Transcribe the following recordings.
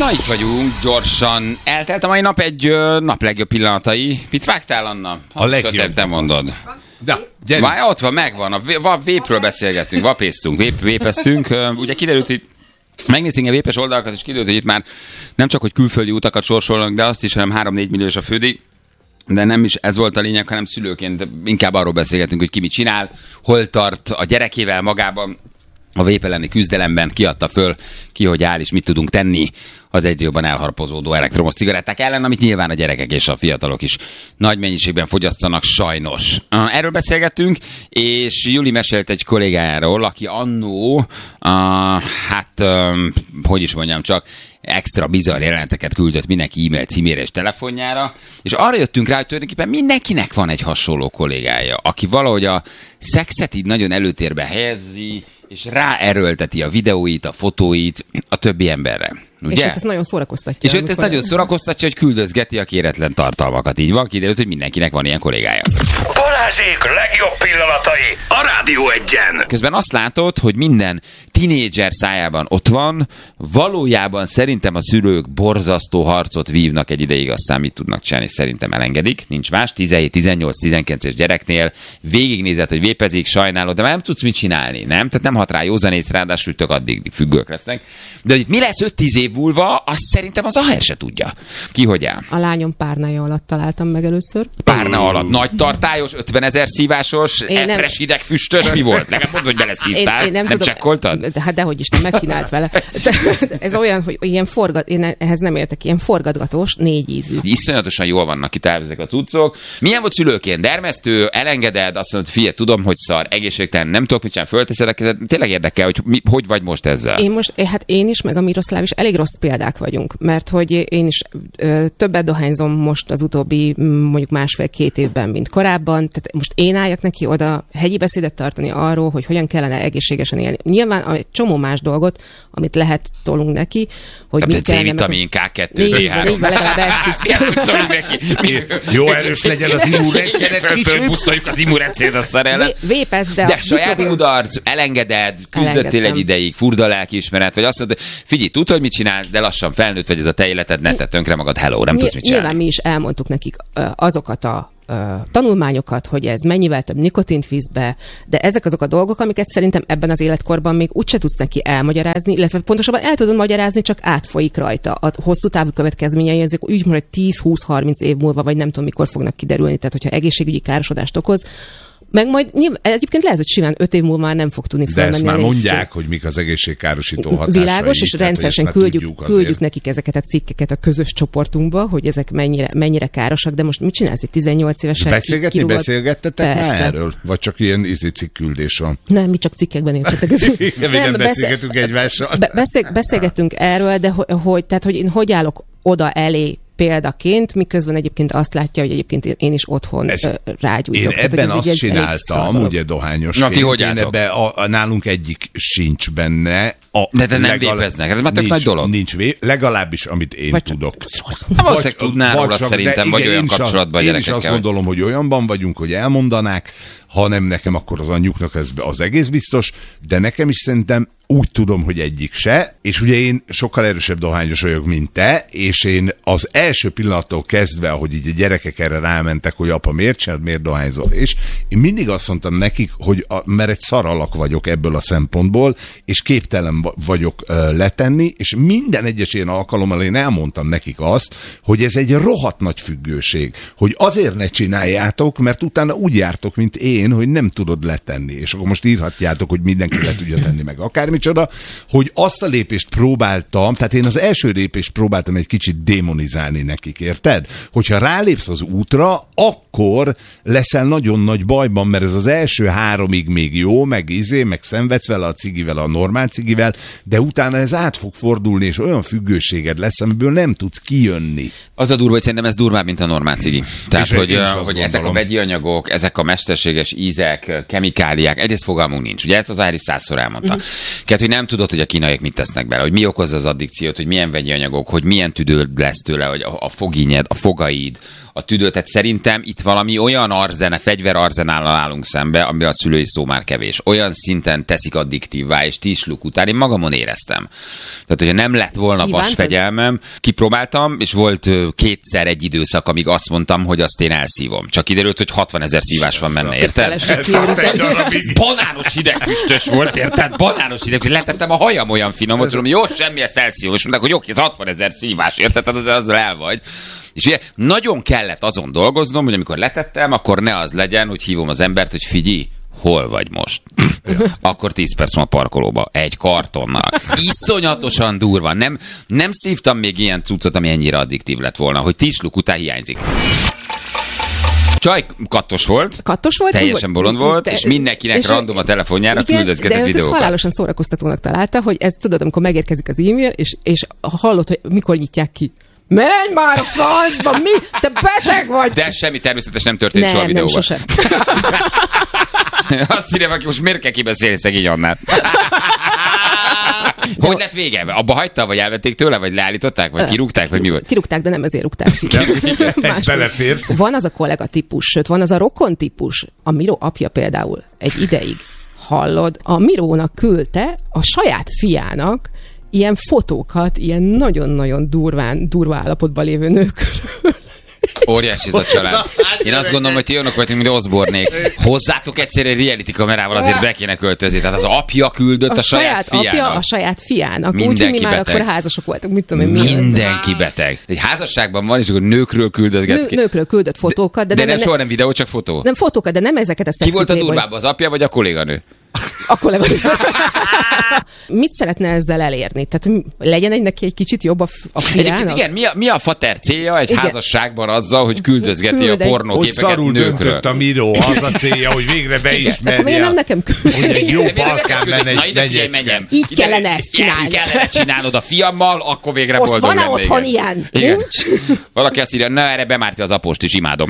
Na, itt vagyunk, gyorsan. Eltelt a mai nap egy nap legjobb pillanatai. Mit vágtál, Anna? A legjobb. Te mondod. Várj, ott van, megvan. A vépről beszélgetünk, vapéztunk, vépeztünk. Ugye kiderült, hogy megnéztünk a vépes oldalakat, és kiderült, hogy itt már nem csak, hogy külföldi utakat sorsolnak, de azt is, hanem 3-4 milliós a fődíj. De nem is ez volt a lényeg, hanem szülőként inkább arról beszélgetünk, hogy ki mit csinál, hol tart a gyerekével magában. A vép elleni küzdelemben kiadta föl, ki hogy áll, és mit tudunk tenni az egyre jobban elharapozódó elektromos cigaretták ellen, amit nyilván a gyerekek és a fiatalok is nagy mennyiségben fogyasztanak, sajnos. Erről beszélgettünk, és Juli mesélt egy kollégájáról, aki annó, hogy is mondjam csak, extra bizarr jeleneteket küldött mindenki e-mail címére és telefonjára, és arra jöttünk rá, hogy tulajdonképpen mindenkinek van egy hasonló kollégája, aki valahogy a szexet így nagyon előtérbe helyezi, és ráerőlteti a videóit, a fotóit a többi emberre. Ugye? És őt ezt nagyon szórakoztatja. És őt ezt nagyon szórakoztatja, hogy küldözgeti a kéretlen tartalmakat. Így van, kiderült, hogy mindenkinek van ilyen kollégája. Balázsék legjobb pillanatai a Rádió 1-en. Közben azt látod, hogy minden tinédzser szájában ott van, valójában szerintem a szülők borzasztó harcot vívnak egy ideig, aztán mit tudnak csinálni, szerintem elengedik, nincs más, 17, 18, 19-es gyereknél végignézed, hogy vépezik, sajnálod, de már nem tudsz mit csinálni, nem? Tehát nem hat rá józanész, ráadásul tök addig függők lesznek. De hogy mi lesz 5-10 év múlva, azt szerintem az AHR se tudja. Ki hogy áll? A lányom párnája alatt találtam meg először. Párna alatt. Nagy tartályos, 50 000 szívásos, epres hidegfüstös, mi volt? Legalább mondd, hogy beleszívtál. Nem csekkoltad? Hát dehogy is, megkínált vele. Ez olyan, hogy ilyen én ehhez nem értek, ilyen forgatgatós, 4 ízű. Iszonyatosan jól vannak itt ezek a cuccok. Milyen volt szülőként? Dermesztő, elengeded, azt mondod, figyelj, tudom, hogy szar, egészségtelen, nem tudok mit csinálni, fölteszed a kezed. Tényleg érdekel, hogy vagy most ezzel? Én is, meg a Miroszláv is elég rossz példák vagyunk, mert hogy én is többet dohányzom most az utóbbi mondjuk 1,5-2 évben, mint korábban. Tehát most én álljak neki oda hegyi beszédet tartani arról, hogy hogyan kellene egészségesen élni. Nyilván egy csomó más dolgot, amit lehet tolunk neki, hogy mit kellene... C-vitamin, K2, D3. Legalább ezt is. Jó erős legyen az immunrendszeret. Fölpusztoljuk az immunrendszeret a szar ellen. Vépesz, de saját kudarc, elengeded, küzdöttél egy ideig, furda lelkiismeret, vagy azt mondod, figyelj, tudod, hogy mit csinálsz, de lassan felnőtt vagy, ez a te életed, ne tedd tönkre magad, hello, nem tudsz mit csinálni. Nyilván mi is elmondtuk nekik azokat a tanulmányokat, hogy ez mennyivel több nikotint visz be, de ezek azok a dolgok, amiket szerintem ebben az életkorban még úgyse tudsz neki elmagyarázni, illetve pontosabban el tudod magyarázni, csak átfolyik rajta. A hosszú távú következményei ezek úgy mondom, hogy 10-20-30 év múlva, vagy nem tudom mikor fognak kiderülni, tehát hogyha egészségügyi károsodást okoz, meg majd egyébként lehet, hogy simán 5 év múlva már nem fog tudni felmenni. De ezt már mondják, hogy mik az egészségkárosító hatásai. Világos, és rendszeresen küldjük nekik ezeket a cikkeket a közös csoportunkba, hogy ezek mennyire károsak, de most mit csinálsz itt 18 évesen? Beszélgettetek már erről? Vagy csak ilyen cikküldés van? Nem, mi csak cikkekben értetek. Nem beszélgetünk egymással. Beszélgettünk erről, de hogy én hogy állok oda elé példaként, miközben egyébként azt látja, hogy egyébként én is otthon rágyújtok. Én ebben azt csináltam, ugye dohányosként. Hogy ebben nálunk egyik sincs benne. De nem vépeznek, ez már tök nagy dolog. Nincs legalábbis, amit én vagy tudok. Valószínűleg tudnál róla szerintem, vagy olyan kapcsolatban a gyerekekkel. Én is azt gondolom, hogy olyanban vagyunk, hogy elmondanák, ha nem nekem, akkor az anyjuknak ez az egész biztos, de nekem is szerintem úgy tudom, hogy egyik se, és ugye én sokkal erősebb dohányos vagyok, mint te, és én az első pillanattól kezdve, ahogy így a gyerekek erre rámentek, hogy apa, miért csinálod, miért dohányzol, és én mindig azt mondtam nekik, hogy mert egy szar alak vagyok ebből a szempontból, és képtelen vagyok letenni, és minden egyes ilyen alkalommal én elmondtam nekik azt, hogy ez egy rohadt nagy függőség, hogy azért ne csináljátok, mert utána úgy jártok, mint én, hogy nem tudod letenni, és akkor most írhatjátok, hogy mindenki le tudja tenni meg akármicsoda, hogy azt a lépést próbáltam, tehát én az első lépést próbáltam egy kicsit démonizálni nekik, érted? Hogyha rálépsz az útra, akkor leszel nagyon nagy bajban, mert ez az első 3-ig még jó, meg szenvedsz vele a cigivel, a normál cigivel, de utána ez át fog fordulni, és olyan függőséged lesz, amiből nem tudsz kijönni. Az a durva, hogy szerintem ez durvább, mint a normál cigi. Tehát, hogy ezek a vegyi anyagok, ezek a mesterséges ízek, kemikáliák, egyrészt fogalmunk nincs. Ugye ezt az Ári 100-szor elmondta. hogy nem tudod, hogy a kínaiak mit tesznek bele, hogy mi okozza az addikciót, hogy milyen vegyi anyagok, hogy milyen tüdőd lesz tőle, hogy a fogínyed, a fogaid, a tüdő. Tehát szerintem itt valami olyan fegyverarzenállal állunk szembe, amiben a szülői szó már kevés. Olyan szinten teszik addiktívvá, és tisluk után én magamon éreztem. Tehát, hogyha nem lett volna vasfegyelmem, kipróbáltam, és volt kétszer egy időszak, amíg azt mondtam, hogy azt én elszívom. Csak kiderült, hogy 60 000 szívás van benne, érted? Banános hidegfüstös volt, érted? Banános hidegfüstös. Letettem a hajam olyan finom, hogy tudom, jó, semmi, ezt elszívom. És mondták, hogy oké, ez 60 000 szívás, érted? Tehát azzal el vagy. És ugye nagyon kellett azon dolgoznom, hogy amikor letettem, akkor ne az legyen, hogy hívom az embert, hogy figyelj, hol vagy most? Akkor 10 perc van a parkolóba. Egy kartonnal. Iszonyatosan durva. Nem szívtam még ilyen cuccot, ami ennyire addiktív lett volna, hogy tisluk után hiányzik. Csaj kattos volt, teljesen bolond volt, és mindenkinek random a telefonjára küldözgetett videókat. Ez halálosan szórakoztatónak találta, hogy ez tudod, amikor megérkezik az e-mail, és hallod, hogy mikor nyitják ki. Menj már a francba, mi? Te beteg vagy! De semmi természetes nem történt soha a videóban. Nem, sosem. Azt írja, aki most miért kell kibeszélni szegény Annát? Hogy lett vége? Abba hagyta, vagy elvették tőle, vagy leállították, vagy kirúgták, vagy mi volt? Kirúgták, de nem ezért rúgták ki. Ez belefér. Van az a kollega típus, sőt, van az a rokon típus. A Miró apja például egy ideig, hallod, a Mirónak küldte a saját fiának ilyen fotókat, ilyen nagyon-nagyon durva állapotban lévő nőkről. Óriási ez a család. Én azt gondolom, hogy ti olyanok vagytok, mint Osbornék. Hozzátok egyszer egy reality kamerával azért be kéne költözni. Tehát az apja küldött a saját fiának. Apja a saját fiának. Mindenki úgy, hogy mi már beteg. akkor házasok voltunk. Mit tudom én, mindenki beteg. Egy házasságban van, és akkor nőkről küldött. Nőkről küldött fotókat. De nem soha nem videó, csak fotó. Nem fotókat, de nem ezeket a szexi. Ki volt a durvább, az apja vagy a kolléganő? A kollega. Mit szeretne ezzel elérni? Tehát legyen neki egy kicsit jobb a fiának? Igen, mi a fater célja egy házasságban azzal, hogy küldözgeti a pornóképeket hogy szarul nőkről? döntött a Miró, az a célja, hogy végre beismerje. Miért nem nekem hogy egy jó balkán menjem. Így kellene ezt csinálni. Ezt kellene csinálnod a fiammal, akkor végre most boldog van-e lennék. otthon ilyen? Igen. Nincs? Valaki azt írja, na erre bemártja az apost is, imádom.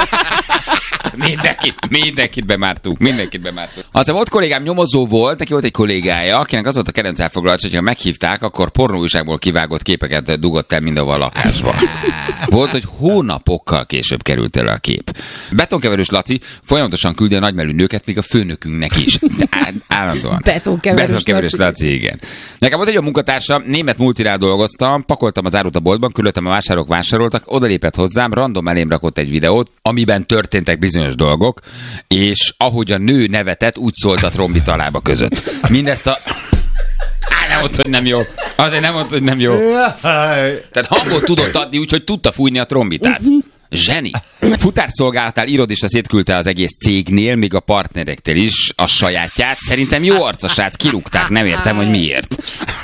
Mindenkit bemártunk. Aztán volt kollégám, nyomozó volt, neki volt egy kollégája, akinek az volt a kedvenc elfoglaltsa, hogyha meghívták, akkor pornóújságból kivágott képeket dugott el mindenhol a lakásba. Volt, hogy hónapokkal később került elő a kép. Betonkeverős Laci folyamatosan küldi a nagymelű nőket, még a főnökünknek is. Állandóan. Betonkeverős Laci, igen. Nekem volt egy olyan munkatársam, német multinál dolgoztam, pakoltam az árut a boltban, küldöttem a vásárok vásároltak, odalépett hozzám, random elém rakott egy videót, amiben történtek bizonyos dolgok, és ahogy a nő nevetett, úgy szólt a trombita a lába között. Mindezt a... nem mondta, hogy nem jó. Azért nem mondta, hogy nem jó. Tehát hangot tudott adni, úgyhogy tudta fújni a trombitát. Zseni. Futárszolgálatál irodista szétküldte az egész cégnél, még a partnerektől is a sajátját. Szerintem jó arc a srác, kirúgták, nem értem, hogy miért.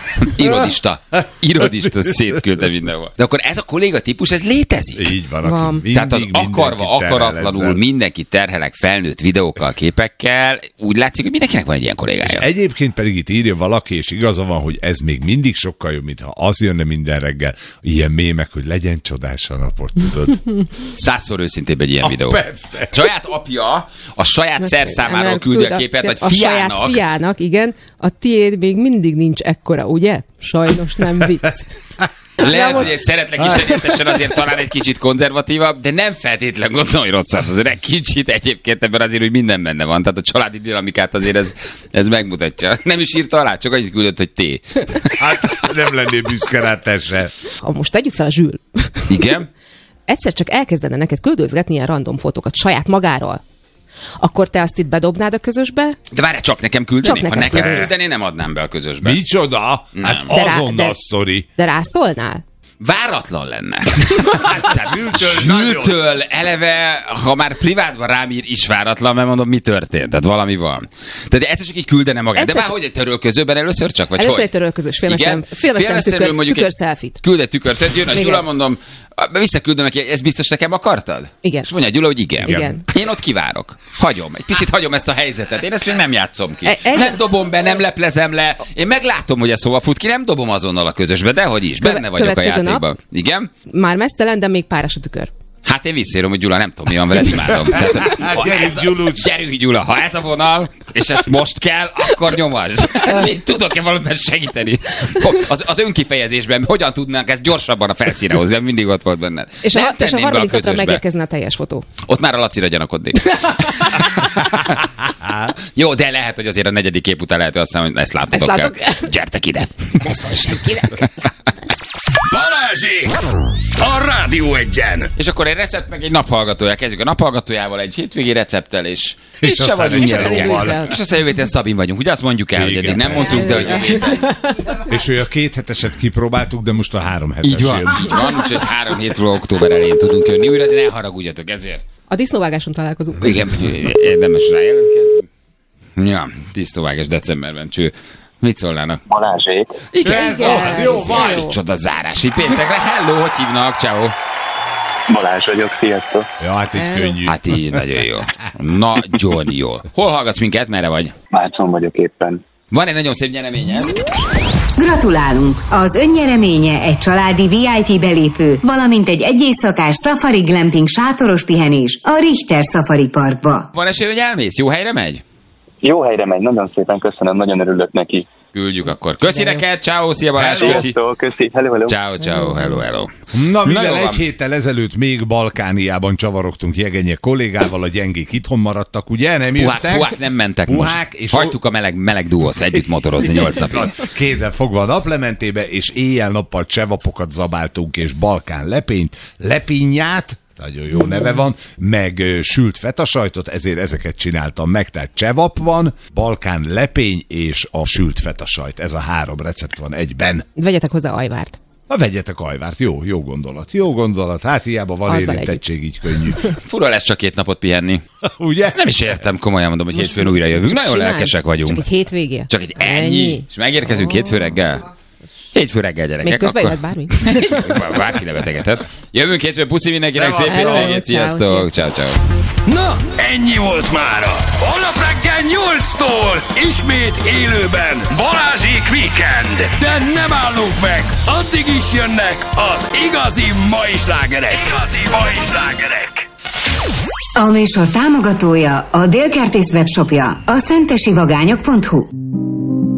Irodista szétküldte mindenhol. De akkor ez a kolléga típus, ez létezik? Így van. Tehát az akarva, akaratlanul mindenki terhelek felnőtt videókkal, képekkel, úgy látszik, hogy mindenkinek van egy ilyen kollégája. És egyébként pedig itt írja valaki, és igaza van, hogy ez még mindig sokkal jobb, mintha az jönne minden reggel, ilyen mémek, hogy legyen csodás a napot, tudod. 100-szor őszintébb egy ilyen videó. Persze. Saját apja a saját szerszámáról küldi a képet, vagy a fiának. saját fiának, igen. A tiéd még mindig nincs ekkora, ugye? Sajnos nem vicc. Lehet, hogy egy szeretlek is egyetesen azért talán egy kicsit konzervatívabb, de nem feltétlenül gondolom, hogy rosszat. Azért egy kicsit egyébként ebben azért, hogy minden benne van. Tehát a családi dinamikát azért ez megmutatja. Nem is írta alá, csak annyit küldött, hogy té. Hát nem lennél büszke rá, te se. Ha most tegyük fel a Zsül. Igen? Egyszer csak elkezdene neked küldözgetni ilyen random fotókat saját magáról, akkor te azt itt bedobnád a közösbe? De várj, csak nekem küldeni? Csak ha nekem küldeni. küldeni, nem adnám be a közösbe. Micsoda? Hát azonnal sztori. De rászólnál? Váratlan lenne. Tehát Zsültől eleve, ha már privátban rám ír, is váratlan, mert mondom, mi történt. Tehát valami van. Tehát egyszer csak így küldene magát. De már hogy egy törölközőben először csak? Vagy először hogy? egy törölközős filmesztelen tükör selfie-t. Küld egy tükört. Tehát jön a Gyula, mondom, visszaküldöm neki, ezt biztos nekem akartad? Igen. És mondja Gyula, hogy igen. Igen. Én ott kivárok. Hagyom. Egy picit hagyom ezt a helyzetet. Én ezt még nem játszom ki. Nem dobom be, nem leplezem le. Én meglátom, hogy ez hova fut ki, nem dobom azonnal a közösbe, dehogy is. Benne vagyok a játékban. Igen? Már mesztelen, de még páros a tükör. Hát én visszaírom, hogy Gyula, nem tudom, mi van veled, imádom. Gyerünk, Gyula, ha ez a vonal, és ezt most kell, akkor nyomasd. Tudok-e valamiben segíteni? Az önkifejezésben hogyan tudnánk ezt gyorsabban a felszínre hozni, mindig ott volt benned. És a harmadikra megérkezne a teljes fotó. Ott már a Lacira gyanakodnék. Jó, de lehet, hogy azért a negyedik kép után lehet, hogy azt mondom, hogy ezt látok. Gyertek ide. Ne szólj senkinek. Balázsék! A Rádió Egyen! És akkor egy recept, meg egy naphallgatója. Kezdjük a naphallgatójával, egy hétvégi recepttel, és se vagyunk nyelóval. És aztán jövő héten Szabin vagyunk. Ugye azt mondjuk el, hogy eddig nem mondtuk, de hogy jövő héten. És ő a 2 heteset kipróbáltuk, de most a 3 hetes Így van, úgyhogy 3 hétről október elején tudunk jönni újra, de ne haragudjatok ezért. A disznóvágáson találkozunk. Igen, érdemes rá jelentkezni. Ja, disznóvágás decemberben, cső. Mit szólnának? Balázsék. Igen, jó van. Micsoda zárás. Így péntekre, hello, hogy hívnak? Ciao. Balázs vagyok, sziasztok. Ja, hát így könnyű. Hát így, nagyon jó. Nagyon jó. Hol hallgatsz minket? Merre vagy? Márton vagyok éppen. Van egy nagyon szép nyereményed. Gratulálunk! Az önnyereménye egy családi VIP belépő, valamint egy éjszakás safari glamping sátoros pihenés a Richter Safari Parkba. Van esély, hogy elmész? Jó helyre megy? Jó helyre megy, nagyon szépen köszönöm, nagyon örülök neki. Küldjük akkor. Köszi neked, ciao, szia Balázs, köszi. Sziasztok, köszi, hello. Ciao, hello. Na, mivel jó van. egy héttel ezelőtt még Balkániában csavarogtunk Jegenye kollégával, a gyengék itthon maradtak, ugye? Nem jöttek? Puhák nem mentek Puhák, most. és Hagytuk a meleg duót együtt motorozni 8 napig. Kézzel fogva a naplementébe, és éjjel-nappal csevapokat zabáltunk, és Balkán lepényát, nagyon jó neve van, meg sült fetasajtot, ezért ezeket csináltam meg, tehát csevap van, Balkán lepény és a sült fetasajt. Ez a 3 recept van egyben. Vegyetek hozzá ajvárt. Na, vegyetek ajvárt, jó gondolat. Hát hiába van Azzal érintettség, így könnyű. Fura lesz csak 2 napot pihenni. Ugye? Nem is értem, komolyan mondom, hogy hétfőn újra jövünk. Nagyon Simán. lelkesek vagyunk. Csak egy hétvégé? Csak egy ennyi. És megérkezünk hétfő reggel. Hétfő reggel, gyerekek. Még közben jöhet bármi? Bárki lebetegedhet. Jövünk hétfő, puszi mindenkinek, szép Hello, hétvégét, sziasztok. Ciao. Na, ennyi volt mára. Holnap reggel 8-tól ismét élőben Balázsék Weekend. De nem állunk meg, addig is jönnek az igazi mai slágerek. A műsor támogatója a Délkertész webshopja, a szentesivagányok.hu.